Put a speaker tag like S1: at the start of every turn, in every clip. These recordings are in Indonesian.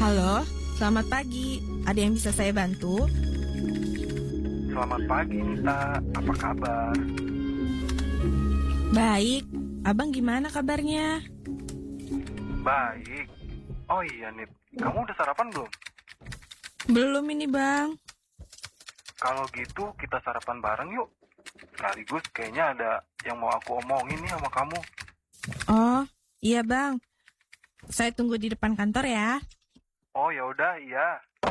S1: Halo, selamat pagi. Ada yang bisa saya bantu?
S2: Selamat pagi Nita, apa kabar?
S1: Baik. Abang gimana kabarnya?
S2: Baik. Oh iya Nit, kamu udah sarapan belum?
S1: Belum ini, Bang.
S2: Kalau gitu kita sarapan bareng yuk. Sekaligus kayaknya ada yang mau aku omongin nih sama kamu.
S1: Oh, iya, Bang. Saya tunggu di depan kantor ya.
S2: Oh ya udah, iya.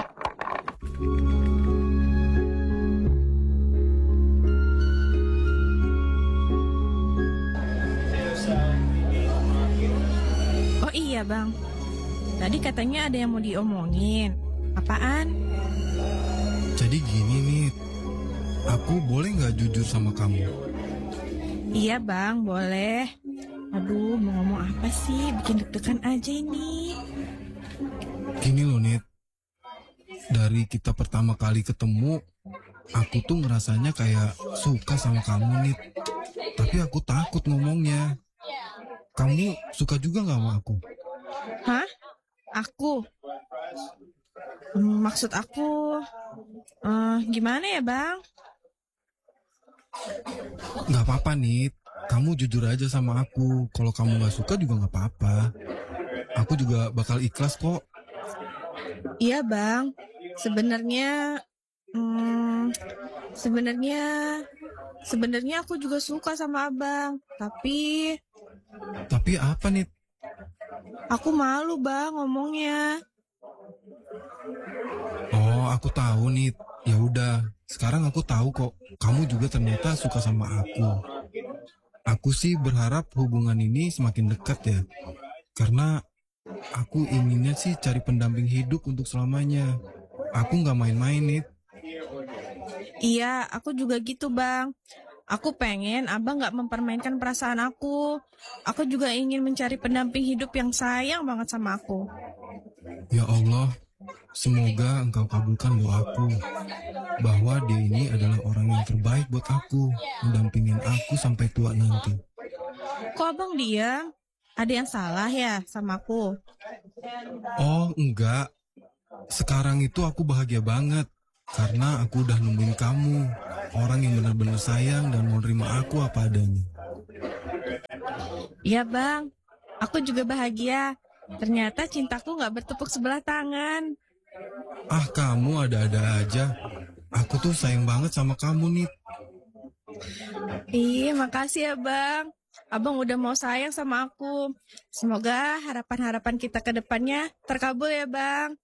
S1: Oh iya, Bang. Tadi katanya ada yang mau diomongin. Apaan?
S3: Jadi gini nih, aku boleh nggak jujur sama kamu?
S1: Iya, Bang, boleh. Aduh, mau ngomong apa sih? Bikin deg-degan aja ini.
S3: Gini loh Nit, dari kita pertama kali ketemu, aku tuh ngerasanya kayak suka sama kamu Nit. Tapi aku takut ngomongnya. Kamu suka juga nggak sama aku?
S1: Hah? Aku? Maksud aku... gimana ya, Bang?
S3: Nggak apa-apa Nit, kamu jujur aja sama aku. Kalau kamu nggak suka juga nggak apa-apa. Aku juga bakal ikhlas kok.
S1: Iya, Bang. Sebenarnya, sebenarnya, sebenarnya aku juga suka sama Abang. Tapi
S3: Tapi apa Nit?
S1: aku malu, Bang, ngomongnya.
S3: Oh, aku tahu Nit. Ya udah, sekarang aku tahu kok. Kamu juga ternyata suka sama aku. Aku sih berharap hubungan ini semakin dekat ya. Karena aku inginnya sih cari pendamping hidup untuk selamanya. Aku nggak main-main Nit.
S1: Iya, aku juga gitu, Bang. Aku pengen Abang nggak mempermainkan perasaan aku. Aku juga ingin mencari pendamping hidup yang sayang banget sama aku.
S3: Ya Allah, semoga engkau kabulkan doaku. Bahwa dia ini adalah orang yang terbaik buat aku. Mendampingin aku sampai tua nanti.
S1: Kok Abang diam? Ada yang salah ya sama aku?
S3: Oh, enggak. Sekarang itu aku bahagia banget. Karena aku udah nemuin kamu. Orang yang benar-benar sayang dan mau nerima aku apa adanya.
S1: Iya, Bang. Aku juga bahagia. Ternyata cintaku nggak bertepuk sebelah tangan.
S3: Ah, kamu ada-ada aja. Aku tuh sayang banget sama kamu, Nit.
S1: Iya, makasih ya, Bang. Abang udah mau sayang sama aku. Semoga harapan-harapan kita ke depannya terkabul ya, Bang.